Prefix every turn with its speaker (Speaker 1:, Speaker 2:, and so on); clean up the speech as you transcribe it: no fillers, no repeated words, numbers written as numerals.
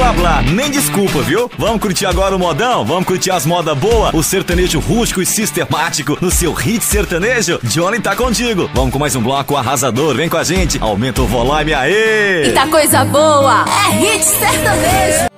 Speaker 1: blá blá, nem desculpa, viu? Vamos curtir agora o modão? Vamos curtir as modas boas? O sertanejo rústico e sistemático no seu hit sertanejo? Johnny tá contigo. Vamos com mais um bloco arrasador, vem com a gente. Aumenta o volume, aê!
Speaker 2: Eita coisa boa, é hit sertanejo.